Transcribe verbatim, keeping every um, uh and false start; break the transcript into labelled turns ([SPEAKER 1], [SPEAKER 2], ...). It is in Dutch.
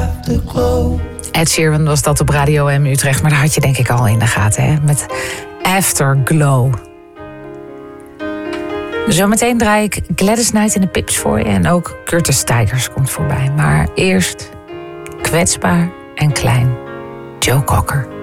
[SPEAKER 1] afterglow.
[SPEAKER 2] Ed Sheeran was dat op Radio M Utrecht, maar dat had je denk ik al in de gaten, hè? Met Afterglow. Zometeen draai ik Gladys Knight in de Pips voor je en ook Curtis Stigers komt voorbij. Maar eerst kwetsbaar en klein, Joe Cocker.